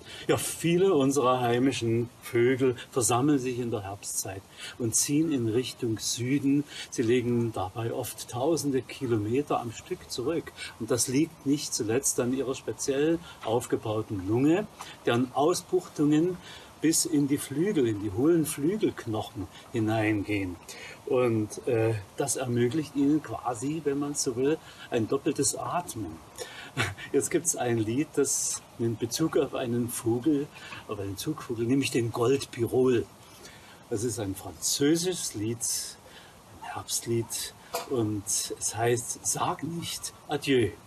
Ja, viele unserer heimischen Vögel versammeln sich in der Herbstzeit und ziehen in Richtung Süden. Sie legen dabei oft tausende Kilometer am Stück zurück. Und das liegt nicht zuletzt an ihrer speziell aufgebauten Lunge, deren Ausbuchtungen bis in die Flügel, in die hohlen Flügelknochen hineingehen. Und das ermöglicht ihnen quasi, wenn man so will, ein doppeltes Atmen. Jetzt gibt es ein Lied, das in Bezug auf einen Vogel, auf einen Zugvogel, nämlich den Goldpirol. Das ist ein französisches Lied, ein Herbstlied, und es heißt: Sag nicht Adieu.